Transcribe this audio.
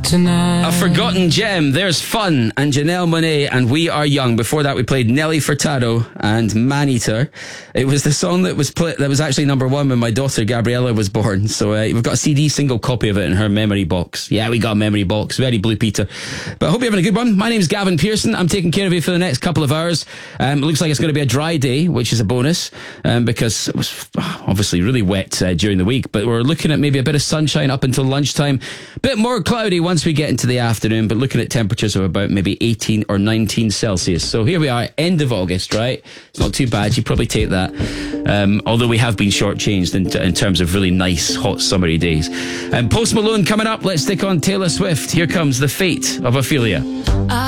tonight. A forgotten gem. There's Fun and Janelle Monáe and We Are Young. Before that, we played Nelly Furtado and Maneater. It was the song that was actually number one when my daughter Gabriella was born. So we've got a CD single copy of it in her memory box. Yeah, we got a memory box. Very Blue Peter. But I hope you're having a good one. My name's Gavin Pearson. I'm taking care of you for the next couple of hours. It looks like it's going to be a dry day, which is a bonus, because it was obviously really wet during the week. But we're looking at maybe a bit of sunshine up until lunchtime. Bit more cloudy once we get into the afternoon, but looking at temperatures of about maybe 18 or 19 Celsius. So here we are, end of August, right? It's not too bad. You probably take that. Although we have been shortchanged in terms of really nice, hot, summery days. Post Malone coming up. Let's stick on Taylor Swift. Here comes The Fate of Ophelia.